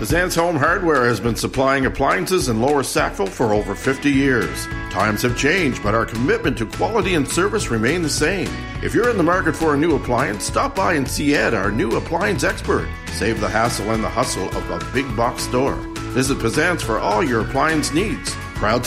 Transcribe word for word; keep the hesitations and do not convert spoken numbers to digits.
Pazant's Home Hardware has been supplying appliances in Lower Sackville for over fifty years. Times have changed, but our commitment to quality and service remain the same. If you're in the market for a new appliance, stop by and see Ed, our new appliance expert. Save the hassle and the hustle of a big box store. Visit Pazant's for all your appliance needs. Proud